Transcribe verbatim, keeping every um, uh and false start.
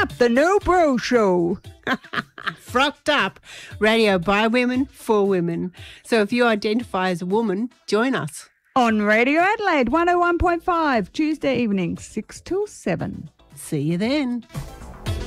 Up, the No Bro Show. Frocked Up, radio by women for women. So if you identify as a woman, join us. On Radio Adelaide one oh one point five, Tuesday evenings, six till seven. See you then.